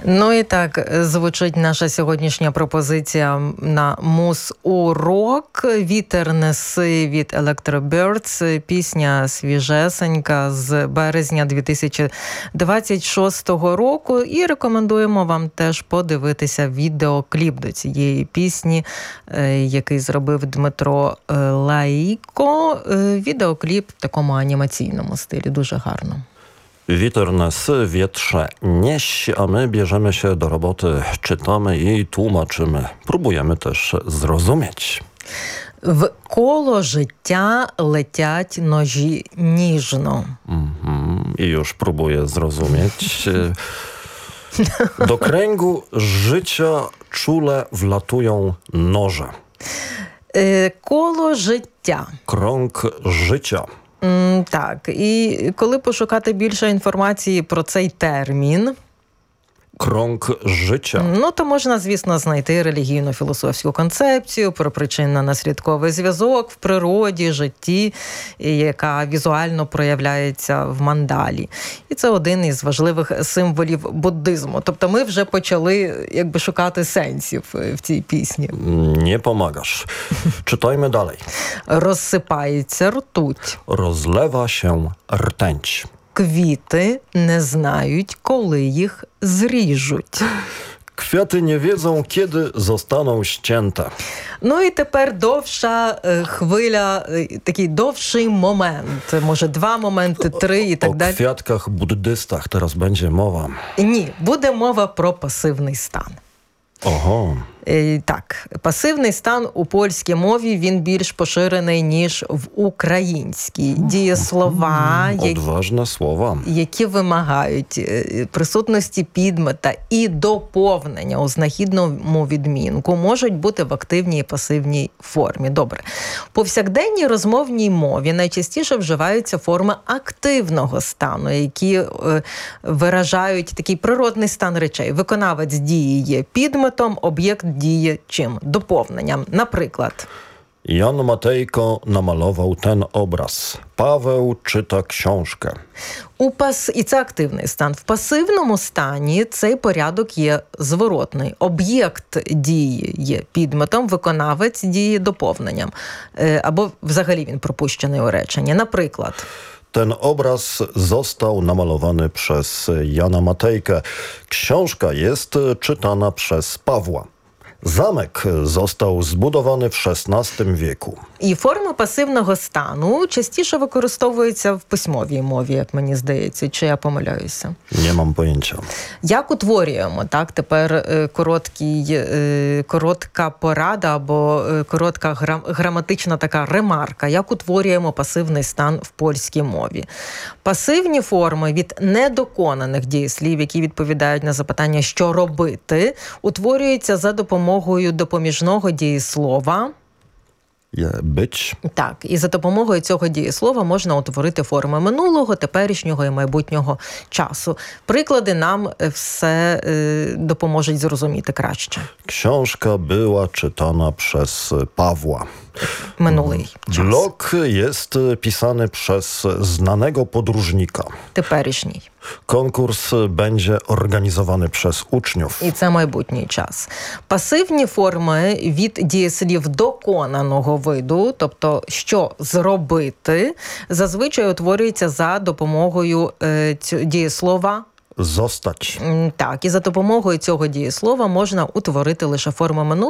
Ну і так звучить наша сьогоднішня пропозиція на муз-урок. «Вітер неси» від Electro-Birds. Пісня свіжесенька з березня 2026 року. І рекомендуємо вам теж подивитися відеокліп до цієї пісні, який зробив Дмитро Лаїко. Відеокліп в такому анімаційному стилі. Дуже гарно. Witer nesy, wietrze nieś, a my bierzemy się do roboty, czytamy i tłumaczymy. Próbujemy też zrozumieć. В коло життя летять ножі ніжно. I już próbuję zrozumieć. Do kręgu życia czule wlatują noże. Коло життя. Krąg życia. Так, і коли пошукати більше інформації про цей термін, Krąg życia. То можна, звісно, знайти релігійно-філософську концепцію про причинно-наслідковий зв'язок в природі, житті, яка візуально проявляється в мандалі. І це один із важливих символів буддизму. Тобто ми вже почали шукати сенсів в цій пісні. Nie pomagasz. Czytajmy dalej. Розсипається ртуть. Rozlewa się rtęć. Квіти не знають, коли їх зріжуть. Kwiaty nie wiedzą, kiedy zostaną ścięte. Ну і тепер довша хвиля, такий довший момент. Може, 2 моменти, 3 і так далі. O kwiatkach buddystach teraz będzie mowa. Ні, буде мова про пасивний стан. Oho. Так, пасивний стан у польській мові, він більш поширений, ніж в українській. Дієслова, Odważne słowa. які вимагають присутності підмета і доповнення у знахідному відмінку, можуть бути в активній і пасивній формі. Добре. В повсякденній розмовній мові найчастіше вживаються форми активного стану, які виражають такий природний стан речей. Виконавець дії є підметом, об'єкт діє чим? Доповненням. Наприклад, Jan Matejko namalował ten obraz. Paweł czyta książkę. І це активний стан. В пасивному стані цей порядок є зворотний. Об'єкт дії є підметом, виконавець діє доповненням. Або взагалі він пропущений у реченні. Наприклад, Ten obraz został namalowany przez Jana Matejkę. Książka jest czytana przez Pawła. Zamek został zbudowany w XVI wieku. І форма пасивного стану частіше використовується в письмовій мові, як мені здається, чи я помиляюся? Nie mam pojęcia. Як утворюємо, так, тепер коротка порада або коротка граматична така ремарка, як утворюємо пасивний стан в польській мові. Пасивні форми від недоконаних дієслів, які відповідають на запитання «що робити», утворюються за допомогою допоміжного дієслова. Być. Так, і за допомогою цього дієслова можна утворити форми минулого, теперішнього і майбутнього часу. Приклади нам все допоможуть зрозуміти краще. Książka była czytana przez Pawła. Минулий час. Blog jest pisany przez znanego podróżnika. Теперішній. Konkurs będzie organizowany przez uczniów. І це майбутній час. Пасивні форми від дієслів доконаного виду, тобто «що зробити», зазвичай утворюються за допомогою дієслова Zostać. Так, і за допомогою цього дієслова можна утворити лише форму минулого